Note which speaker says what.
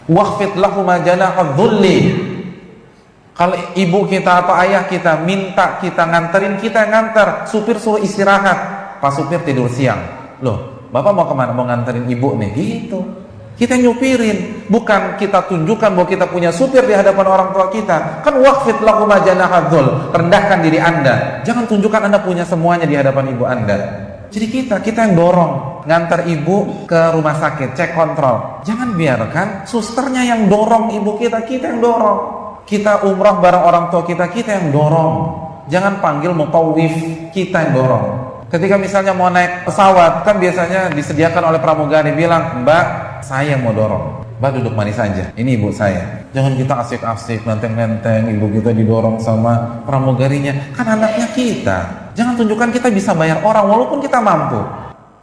Speaker 1: Wakhfid lahuma janaha dhulli. Kalau ibu kita atau ayah kita minta kita nganterin, kita nganter. Supir suruh istirahat, pas supir tidur siang. Loh, bapak mau kemana? Mau nganterin ibu nih, gitu. Kita nyupirin, bukan kita tunjukkan bahwa kita punya supir di hadapan orang tua kita. Kan wakhfid lahuma janaha dhul, rendahkan diri Anda. Jangan tunjukkan Anda punya semuanya di hadapan ibu Anda. Jadi kita yang dorong, ngantar ibu ke rumah sakit, cek kontrol. Jangan biarkan susternya yang dorong ibu kita yang dorong. Kita umrah bareng orang tua kita yang dorong. Jangan panggil mutawif, kita yang dorong. Ketika misalnya mau naik pesawat, kan biasanya disediakan oleh pramugari, bilang, Mbak, saya mau dorong. Mbak duduk manis saja, ini ibu saya. Jangan kita asik-asik, nenteng-nenteng, ibu kita didorong sama pramugarinya. Kan anaknya kita. Jangan tunjukkan kita bisa bayar orang walaupun kita mampu.